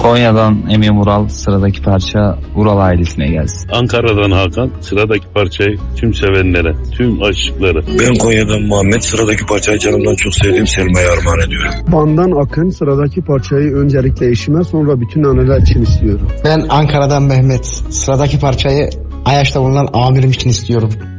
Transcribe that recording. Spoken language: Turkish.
Konya'dan Emin Vural, sıradaki parça Vural ailesine gelsin. Ankara'dan Hakan, sıradaki parçayı tüm sevenlere, tüm aşıklara. Ben Konya'dan Muhammed, sıradaki parçayı canımdan çok sevdiğim Selma'ya armağan ediyorum. Van'dan Akın, sıradaki parçayı öncelikle eşime, sonra bütün anneler için istiyorum. Ben Ankara'dan Mehmet, sıradaki parçayı Ayaş'ta bulunan amirim için istiyorum.